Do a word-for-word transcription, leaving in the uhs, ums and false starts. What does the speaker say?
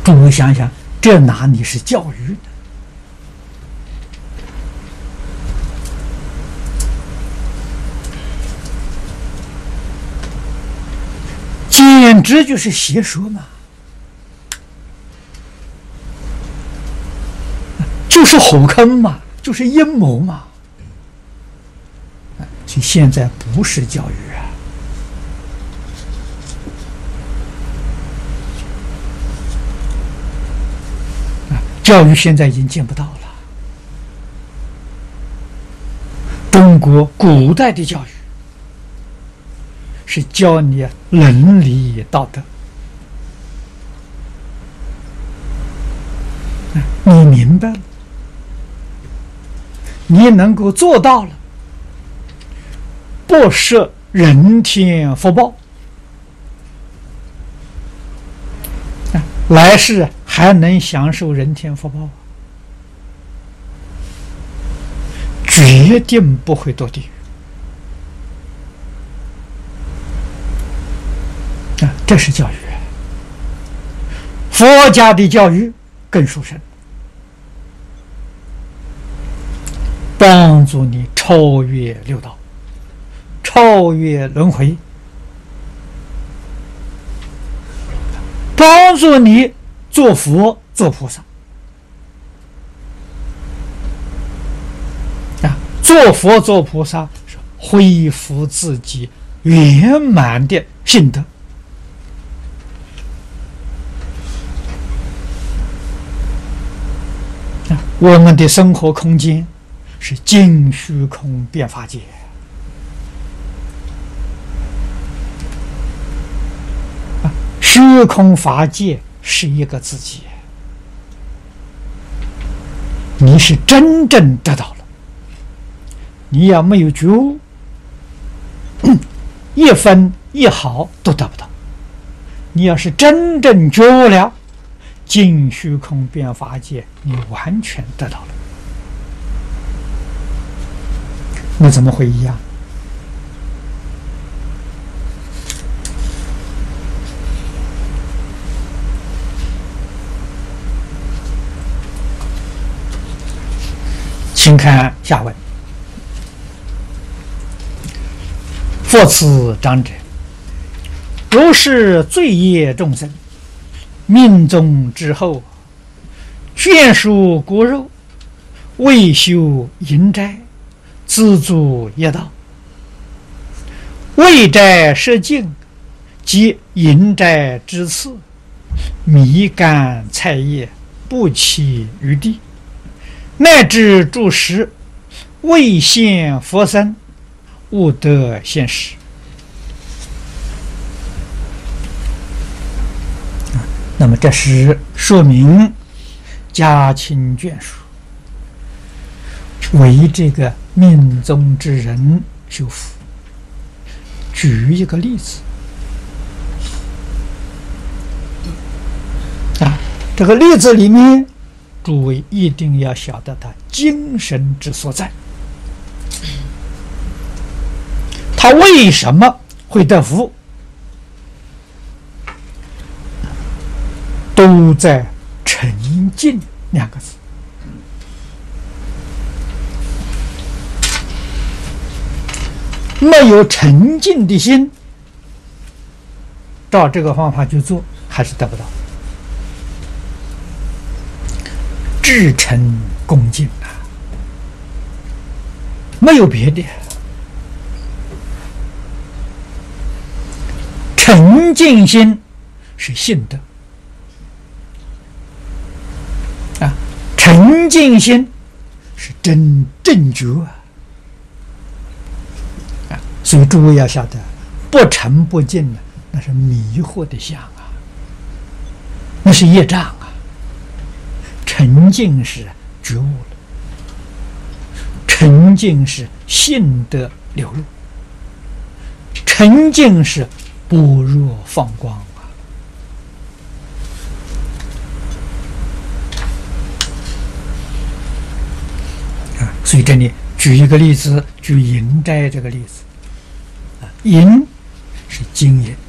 诸位想想，这哪里是教育呢？简直就是邪说嘛！就是火坑嘛，就是阴谋嘛！所以现在不是教育啊！教育现在已经见不到了。中国古代的教育是教你伦理道德，你明白了，你能够做到了，不设人天福报，来世还能享受人天福报，决定不会堕地狱。啊，这是教育。佛家的教育更殊胜，帮助你超越六道，超越轮回，帮助你做佛做菩萨。啊，做佛做菩萨是恢复自己圆满的性德。我们的生活空间是尽虚空遍法界，虚空法界是一个自己，你是真正得到了。你要没有觉悟，一分一毫都得不到。你要是真正觉悟了，尽虚空遍法界，你完全得到了。那怎么会一样？请看下文。复次长者，如是罪业众生，命中之后，眷属骨肉，未修淫斋，自助业道。未斋设境，即淫斋之次，米干菜叶，不弃于地，乃至诸食，未现佛身，勿得现实。那么这是说明家亲眷属为这个命中之人修福。举一个例子啊，这个例子里面，诸位一定要晓得他精神之所在。他为什么会得福？都在沉静两个字。没有沉静的心，照这个方法去做，还是得不到。至诚恭敬啊，没有别的。沉静心是信德。沉静心是真正觉啊！所以诸位要晓得，不沉不静呢，那是迷惑的相啊，那是业障啊。沉静是觉悟了，沉静是信德流露，沉静是般若放光。所以这里举一个例子，举淫斋这个例子，啊，淫是经营，